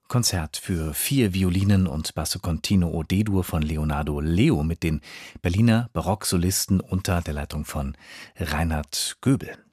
Konzert für 4 Violinen und Basso Continuo D-Dur von Leonardo Leo mit den Berliner Barocksolisten unter der Leitung von Reinhard Göbel.